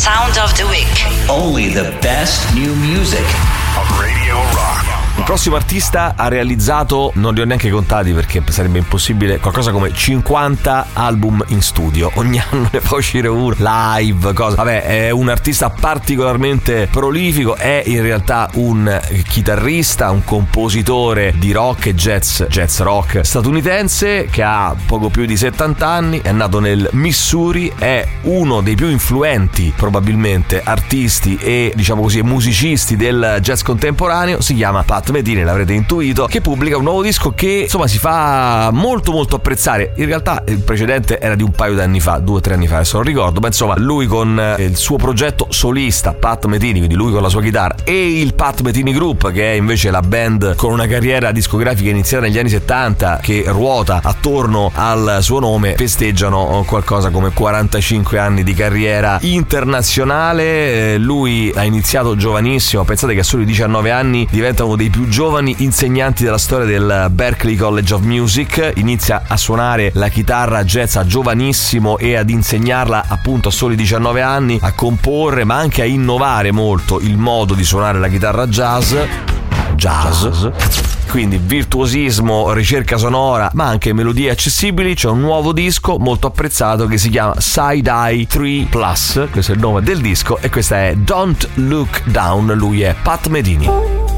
Sound of the Week. Only the best new music of Radio Rock. Il prossimo artista ha realizzato, non li ho neanche contati perché sarebbe impossibile, qualcosa come 50 album in studio. Ogni anno ne fa uscire uno, live, cosa. Vabbè, è un artista particolarmente prolifico, è in realtà un chitarrista, un compositore di rock e jazz rock statunitense che ha poco più di 70 anni, è nato nel Missouri, è uno dei più influenti probabilmente artisti e diciamo così musicisti del jazz contemporaneo. Si chiama Pat Metheny, l'avrete intuito, che pubblica un nuovo disco che insomma si fa molto molto apprezzare. In realtà il precedente era di un paio d'anni fa, 2 o 3 anni fa, adesso non ricordo, ma insomma lui con il suo progetto solista Pat Metheny, quindi lui con la sua chitarra, e il Pat Metheny Group, che è invece la band con una carriera discografica iniziata negli anni 70 che ruota attorno al suo nome, festeggiano qualcosa come 45 anni di carriera internazionale. Lui ha iniziato giovanissimo, pensate che a soli 19 anni diventa uno dei più giovani insegnanti della storia del Berklee College of Music, inizia a suonare la chitarra jazz a giovanissimo e ad insegnarla appunto a soli 19 anni, a comporre ma anche a innovare molto il modo di suonare la chitarra jazz. Quindi virtuosismo, ricerca sonora, ma anche melodie accessibili. C'è un nuovo disco molto apprezzato che si chiama Side Eye 3 Plus, questo è il nome del disco, e questa è Don't Look Down. Lui è Pat Metheny.